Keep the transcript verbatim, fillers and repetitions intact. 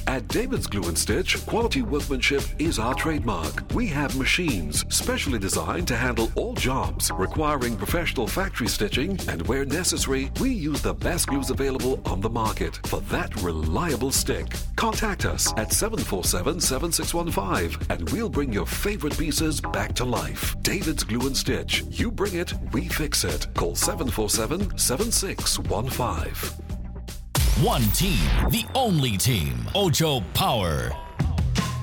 At David's Glue and Stitch, quality workmanship is our trademark. We have machines specially designed to handle all jobs requiring professional factory stitching, and where necessary, we use the best glues available on the market for that reliable stick. Contact us at seven four seven, seven six one five and we'll bring your favorite pieces back to life. David's Glue and Stitch. You bring it, we fix it. Call seven four seven, seven six one five. One team, the only team. Ocho Power.